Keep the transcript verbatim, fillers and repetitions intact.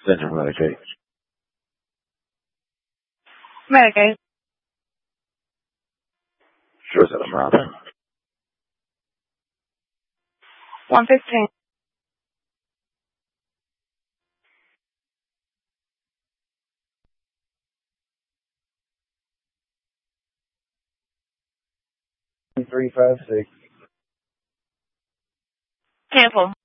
Center for Medicaid. Medicaid. Sure, set them around. one fifteen. Three five six. Cancel.